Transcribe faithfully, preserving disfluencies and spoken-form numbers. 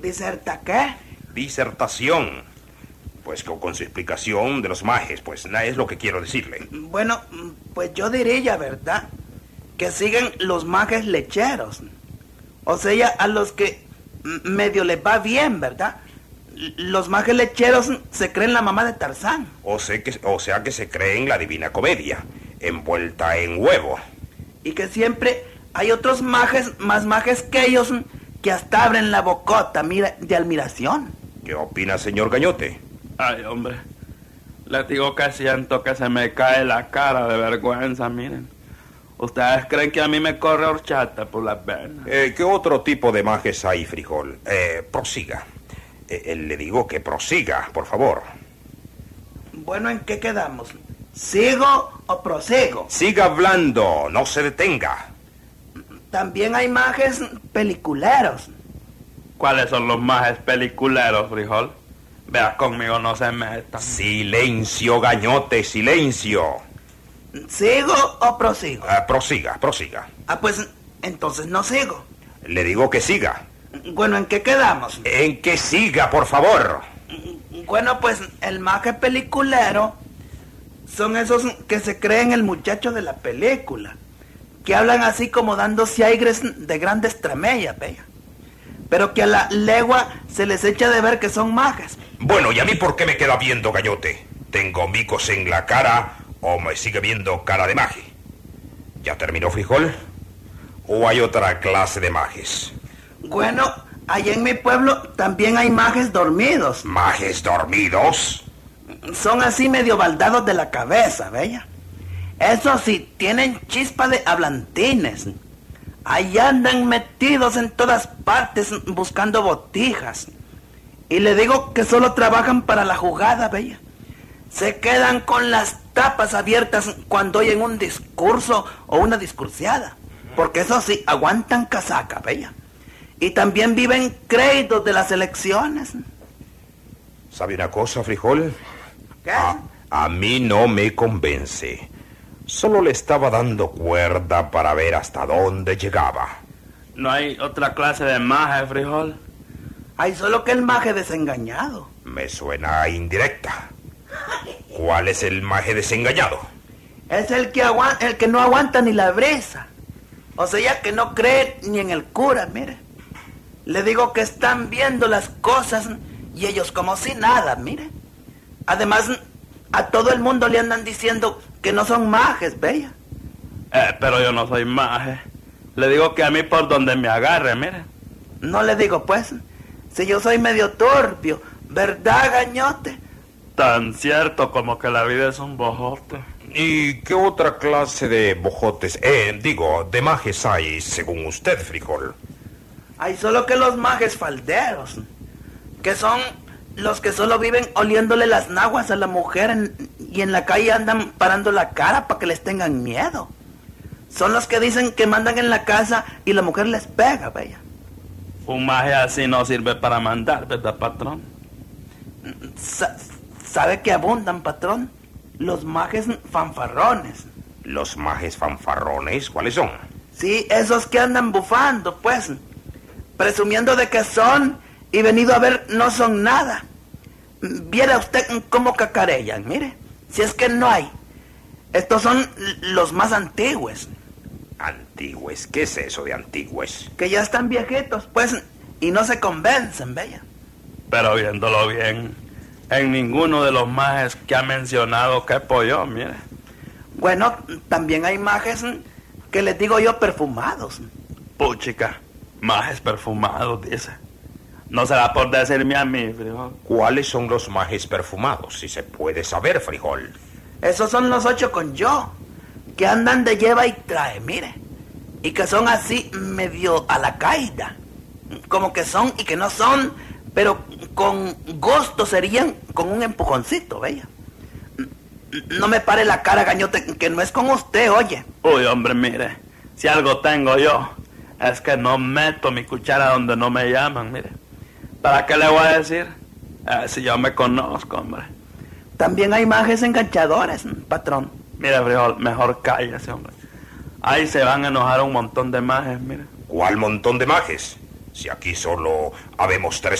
¿Diserta qué? Disertación. Pues con, con su explicación de los majes, pues nada es lo que quiero decirle. Bueno, pues yo diría, ¿verdad?, que siguen los majes lecheros. O sea, a los que medio les va bien, ¿verdad? Los majes lecheros se creen la mamá de Tarzán. O sea que, o sea que se creen la Divina Comedia, envuelta en huevo. Y que siempre hay otros majes, más majes que ellos, que hasta abren la bocota, mira, de admiración. ¿Qué opina, señor Gañote? Ay, hombre, les digo que siento que se me cae la cara de vergüenza, miren. ¿Ustedes creen que a mí me corre horchata por las venas? Eh, ¿Qué otro tipo de majes hay, Frijol? Eh, prosiga. Eh, eh, le digo que prosiga, por favor. Bueno, ¿en qué quedamos? ¿Sigo o prosigo? Siga hablando, no se detenga. También hay majes peliculeros. ¿Cuáles son los majes peliculeros, Frijol? Vea, conmigo no se metan. Silencio, Gañote, silencio. ¿Sigo o prosigo? Uh, prosiga, prosiga. Ah, pues entonces no sigo. Le digo que siga. Bueno, ¿en qué quedamos? En que siga, por favor. Bueno, pues el maje peliculero son esos que se creen el muchacho de la película, que hablan así como dándose aires de grandes tramellas, bella, pero que a la legua se les echa de ver que son majes. Bueno, ¿y a mí por qué me queda viendo, Gañote? ¿Tengo micos en la cara o me sigue viendo cara de maje? ¿Ya terminó, Frijol? ¿O hay otra clase de majes? Bueno, allá en mi pueblo también hay majes dormidos. ¿Majes dormidos? Son así medio baldados de la cabeza, bella. Eso sí, tienen chispa de hablantines. Ahí andan metidos en todas partes buscando botijas. Y le digo que solo trabajan para la jugada, bella. Se quedan con las tapas abiertas cuando oyen un discurso o una discursiada. Porque eso sí, aguantan casaca, bella. Y también viven créditos de las elecciones. ¿Sabe una cosa, Frijol? ¿Qué? A, a mí no me convence. Solo le estaba dando cuerda para ver hasta dónde llegaba. ¿No hay otra clase de maje, Frijol? Hay solo que el maje desengañado. Me suena indirecta. ¿Cuál es el maje desengañado? Es el que, aguanta, el que no aguanta ni la brisa. O sea, que no cree ni en el cura, mire. Le digo que están viendo las cosas y ellos como si nada, mire. Además, a todo el mundo le andan diciendo que no son majes, bella. Eh, pero yo no soy maje. Le digo que a mí por donde me agarre, mire. No le digo, pues, si yo soy medio turbio, ¿verdad, Gañote? Tan cierto como que la vida es un bojote. ¿Y qué otra clase de bojotes, eh, digo, de majes hay, según usted, Frijol? Hay solo que los majes falderos, que son los que solo viven oliéndole las naguas a la mujer en, y en la calle andan parando la cara para que les tengan miedo. Son los que dicen que mandan en la casa y la mujer les pega, bella. Un maje así no sirve para mandar, ¿verdad, patrón? Sa- ¿Sabe que abundan, patrón? Los majes fanfarrones. ¿Los majes fanfarrones? ¿Cuáles son? Sí, esos que andan bufando, pues, presumiendo de que son y venido a ver no son nada. Viera usted cómo cacarellan, mire, si es que no hay. Estos son los más antiguos. ¿Antiguos? ¿Qué es eso de antiguos? Que ya están viejitos, pues, y no se convencen, bella. Pero viéndolo bien, en ninguno de los majes que ha mencionado quepo yo, mire. Bueno, también hay majes que les digo yo perfumados. Puchica, majes perfumados, dice. No será por decirme a mí, Frijol. ¿Cuáles son los majes perfumados, si se puede saber, Frijol? Esos son los ocho con yo, que andan de lleva y trae, mire. Y que son así medio a la caída. Como que son y que no son, pero con gusto serían con un empujoncito, bella. No me pare la cara, Gañote, que no es con usted, oye. Uy, hombre, mire, si algo tengo yo, es que no meto mi cuchara donde no me llaman, mire. ¿Para qué le voy a decir? Eh, si yo me conozco, hombre. También hay majes enganchadores, patrón. Mire, Frijol, mejor cállese, hombre. Ahí se van a enojar un montón de majes, mire. ¿Cuál montón de majes? Si aquí solo habemos tres